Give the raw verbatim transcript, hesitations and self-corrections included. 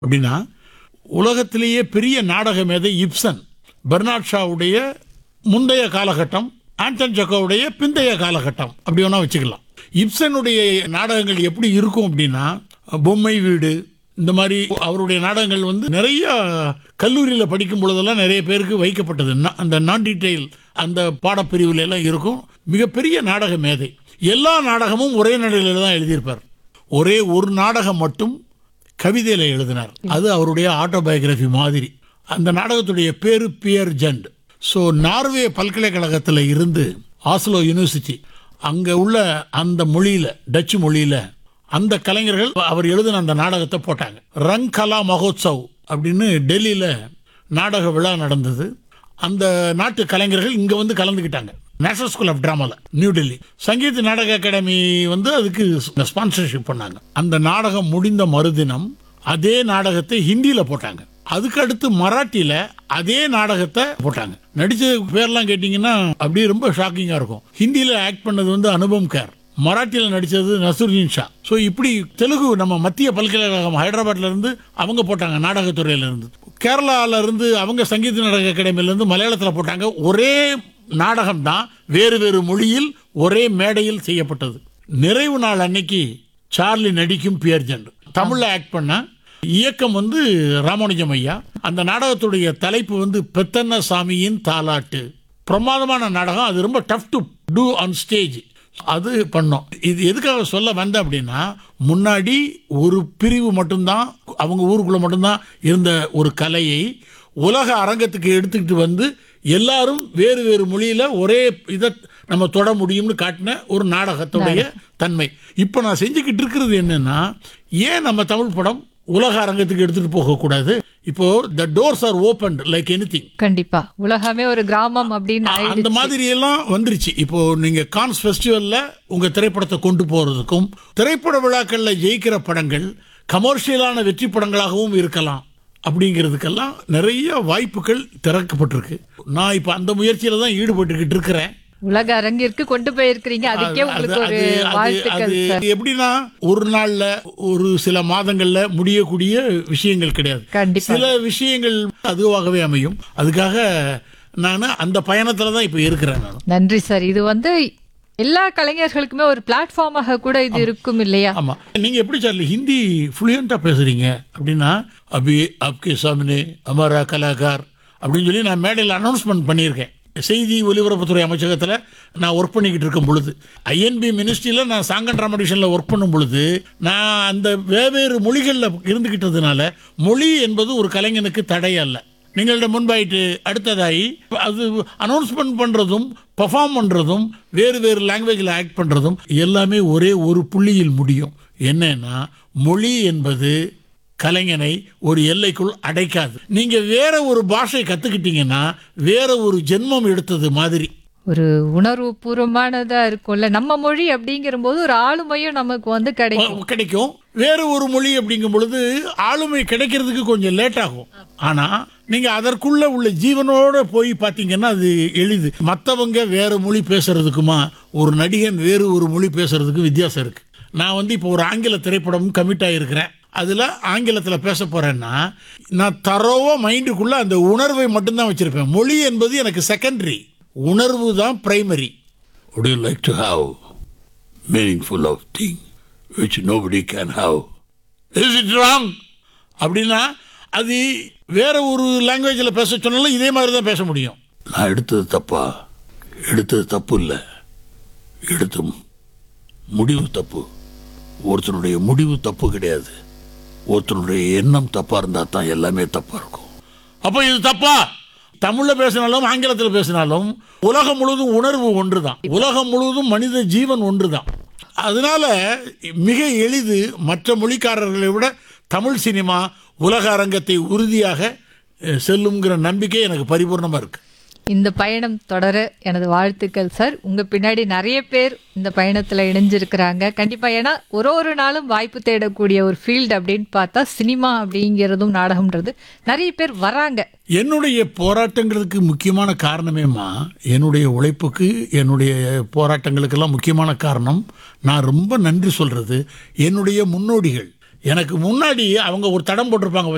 அப்படின்னா உலகத்திலேயே பெரிய நாடக மேதை இப்சன், பெர்னாட் ஷாவுடைய முந்தைய காலகட்டம், ஆண்டன் செக்கோவுடைய பிந்தைய காலகட்டம், அப்படி வேணா வச்சுக்கலாம். இப்சனுடைய நாடகங்கள் எப்படி இருக்கும் அப்படின்னா, பொம்மை வீடு, இந்த மாதிரி அவருடைய நாடகங்கள் வந்து நிறைய கல்லூரியில் படிக்கும் பொழுதெல்லாம் நிறைய பேருக்கு வைக்கப்பட்டது. அந்த நான் டீட்டெயில் அந்த பாடப்பிரிவுல எல்லாம் இருக்கும். மிகப்பெரிய நாடக மேதை. எல்லா நாடகமும் ஒரே நடையில தான் எழுதியிருப்பார். ஒரே ஒரு நாடகம் மட்டும் கவிதையில் எழுதினார். அது அவருடைய ஆட்டோபயோகிராஃபி மாதிரி. அந்த நாடகத்துடைய பேரு பியர் ஜெண்ட். ஸோ நார்வே பல்கலைக்கழகத்தில் இருந்து ஆஸ்லோ யூனிவர்சிட்டி, அங்கே உள்ள அந்த மொழியில், டச்சு மொழியில் அந்த கலைஞர்கள் அவர் எழுதின அந்த நாடகத்தை போட்டாங்க. ரங் கலா மகோத்சவ் அப்படின்னு டெல்லியில் நாடக விழா நடந்தது. அந்த நாட்டு கலைஞர்கள் இங்கே வந்து கலந்துக்கிட்டாங்க. National school of டிராமாவில், new Delhi. சங்கீத நாடக அகாடமி வந்து அதுக்கு ஸ்பான்சர்ஷிப் பண்ணாங்க. அந்த நாடகம் முடிந்த மறுதினம் அதே நாடகத்தை ஹிந்தியில் போட்டாங்க. அதுக்கு அடுத்து மராட்டியில் அதே நாடகத்தை போட்டாங்க. நடிச்ச பேர்லாம் கேட்டிங்கன்னா அப்படியே ரொம்ப ஷாக்கிங்காக இருக்கும். ஹிந்தியில் ஆக்ட் பண்ணது வந்து அனுபம் கேர், மராட்டியில் நடித்தது நசருதீன் ஷா. ஸோ இப்படி தெலுங்கு நம்ம மத்திய பல்கலைக்கழகம் ஹைதராபாத்ல இருந்து அவங்க போட்டாங்க நாடகத்துறையில இருந்து. கேரளால இருந்து அவங்க சங்கீத நாடக அகாடமியில இருந்து மலையாளத்தில் போட்டாங்க. ஒரே நாடகம் தான் வேறு வேறு மொழியில் ஒரே மேடையில் செய்யப்பட்டது. நிறைவு நாள் அன்னைக்கு சார்லி நடிக்கும் பியர் ஜெண்ட் தமிழ்ல ஆக்ட் பண்ண. இயக்கம் வந்து ராமானுஜம் ஐயா. அந்த நாடகத்துடைய தலைப்பு வந்து பெத்தன்ன சாமியின் தாலாட்டு. பிரமாதமான நாடகம். அது ரொம்ப tough to two on stage. அது பண்ணோம். இது எதுக்காக சொல்ல வந்தேன் அப்படின்னா, முன்னாடி ஒரு பிரிவு மட்டும்தான், அவங்க ஊருக்குள்ள மட்டும்தான் இருந்த ஒரு கலையை உலக அரங்கத்துக்கு எடுத்துக்கிட்டு வந்து எல்லாரும் வேறு வேறு மொழியில ஒரே இதை நம்ம தொட முடியும்னு காட்டின ஒரு நாடகத்துடைய தன்மை. இப்போ நான் செஞ்சுக்கிட்டு இருக்கிறது என்னன்னா, ஏன் நம்ம தமிழ் படம் உலக அரங்கத்துக்கு எடுத்துட்டு போக கூடாது? இப்போ the doors are opened like anything. கண்டிப்பா உலகமே ஒரு கிராமம் அப்படின்னு அந்த மாதிரி எல்லாம் வந்துருச்சு. இப்போ நீங்க கான்ஸ் ஃபெஸ்டிவல்ல உங்க திரைப்படத்தை கொண்டு போறதுக்கும், திரைப்பட விழாக்கள்ல ஜெயிக்கிற படங்கள் கமர்ஷியலான வெற்றி படங்களாகவும் இருக்கலாம் அப்படிங்கிறதுக்கெல்லாம் நிறைய வாய்ப்புகள் திறக்கப்பட்டிருக்கு. நான் இப்ப அந்த முயற்சியில தான் ஈடுபட்டுக்கிட்டு இருக்கிறேன். உலக அரங்கிற்கு கொண்டு போயிருக்கிறீங்க. அதுக்கே உங்களுக்கு ஒரு வாழ்த்துக்கள் சார். எப்படின்னா, ஒரு நாள்ல ஒரு சில மாதங்கள்ல முடியக்கூடிய விஷயங்கள் கிடையாது. சில விஷயங்கள் அதுவாகவே அமையும். அதுக்காக நான் அந்த பயணத்துல தான் இப்ப இருக்கிறேன். நன்றி சார். இது வந்து எல்லா கலைஞர்களுக்குமே ஒரு பிளாட்ஃபார்மாக கூட இது இருக்கும் இல்லையா? ஆமா. நீங்க எப்படி சார்லி ஹிந்தி ஃப்ளூயண்டா பேசுறீங்க அப்படின்னா, அபி ஆப்கே சாமனே ஹமாரா கலாகார் அப்படின்னு சொல்லி நான் மேடையில் அனௌன்ஸ்மெண்ட் பண்ணியிருக்கேன். செய்தி ஒலிபரப்புத்துறை அமைச்சகத்தில் நான் ஒர்க் பண்ணிக்கிட்டு இருக்கும் பொழுது, ஐஎன்பி மினிஸ்ட்ரியில் நான் சாங்கன் ராமடிஷனில் ஒர்க் பண்ணும் பொழுது, நான் அந்த வெவ்வேறு மொழிகளில் இருந்துக்கிட்டதுனால மொழி என்பது ஒரு கலைஞனுக்கு தடை அல்ல. நீங்கள்ட முன்பாயிட்டு அடுத்ததாகி அது அனௌன்ஸ்மெண்ட் பண்ணுறதும் பர்ஃபார்ம் பண்ணுறதும் வேறு வேறு லாங்குவேஜில் ஆக்ட் பண்ணுறதும் எல்லாமே ஒரே ஒரு புள்ளியில் முடியும். என்னன்னா, மொழி என்பது கலைஞனை ஒரு எல்லைக்குள் அடைக்காது. நீங்க வேற ஒரு பாஷை கத்துக்கிட்டீங்கன்னா வேற ஒரு ஜென்மம் எடுத்தது மாதிரி ஒரு உணர்வு பூர்வமானதா இருக்கும்ல. நம்ம மொழி அப்படிங்கிற போது ஒரு ஆளுமையும் நமக்கு வந்து கிடைக்கும் கிடைக்கும் வேற ஒரு மொழி அப்படிங்கும் பொழுது ஆளுமை கிடைக்கிறதுக்கு கொஞ்சம் லேட் ஆகும். ஆனா நீங்க அதற்குள்ள உள்ள ஜீவனோட போய் பார்த்தீங்கன்னா அது எளிது. மற்றவங்க வேற மொழி பேசுறதுக்குமா ஒரு நடிகன் வேறு ஒரு மொழி பேசுறதுக்கு வித்தியாசம் இருக்கு. நான் வந்து இப்போ ஒரு ஆங்கில திரைப்படம் கமிட் ஆகியிருக்கிறேன். அதில் ஆங்கிலத்தில் பேச போகிறேன்னா நான் தரோவா மைண்டுக்குள்ளே அந்த உணர்வை மட்டும்தான் வச்சுருப்பேன். மொழி என்பது எனக்கு செகண்டரி, உணர்வு தான் primary. Would you like to have meaningful of thing which nobody can have? Is it wrong? அப்படின்னா அது வேற ஒரு லாங்குவேஜில் பேச சொன்னாலும் இதே மாதிரி தான் பேச முடியும். நான் எடுத்தது தப்பா? எடுத்தது தப்பு இல்லை, எடுத்த முடிவு தப்பு. ஒருத்தனுடைய முடிவு தப்பு கிடையாது, ஒருத்தனுடைய எண்ணம் தப்பா இருந்தா தான் எல்லாமே தப்பா இருக்கும். அப்போ இது தப்பா? தமிழ்ல பேசினாலும் ஆங்கிலத்தில் பேசினாலும் உலகம் முழுவதும் உணர்வு ஒன்றுதான், உலகம் முழுவதும் மனித ஜீவன் ஒன்றுதான். அதனால மிக எளிது. மற்ற மொழிக்காரர்களை விட தமிழ் சினிமா உலக அரங்கத்தை உறுதியாக செல்லுங்கிற நம்பிக்கை எனக்கு பரிபூர்ணமா இருக்கு. இந்த பயணம் தொடர எனது வாழ்த்துக்கள் சார். உங்க பின்னாடி நிறைய பேர் இந்த பயணத்துல இணைஞ்சிருக்கிறாங்க கண்டிப்பா. ஏன்னா ஒரு ஒரு நாளும் வாய்ப்பு தேடக்கூடிய ஒரு ஃபீல்டு அப்படின்னு பார்த்தா சினிமா அப்படிங்கிறதும் நாடகம்ன்றது நிறைய பேர் வராங்க. என்னுடைய போராட்டங்களுக்கு முக்கியமான காரணமேமா, என்னுடைய உழைப்புக்கு என்னுடைய போராட்டங்களுக்கெல்லாம் முக்கியமான காரணம், நான் ரொம்ப நன்றி சொல்றது என்னுடைய முன்னோடிகள். எனக்கு முன்னாடி அவங்க ஒரு தடம் போட்டிருப்பாங்க.